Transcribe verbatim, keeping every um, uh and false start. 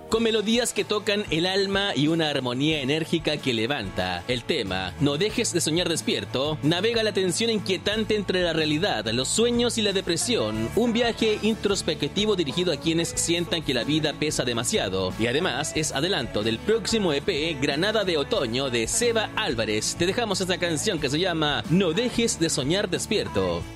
con melodías que tocan el alma y una armonía enérgica que levanta. El tema No dejes de soñar despierto navega la tensión inquietante entre la realidad, los sueños y la depresión, un viaje introspectivo dirigido a quienes sientan que la vida pesa demasiado, y además es adelanto del próximo E P Granada de Otoño de Seba Álvarez. Te dejamos esta canción que se llama No dejes de soñar despierto.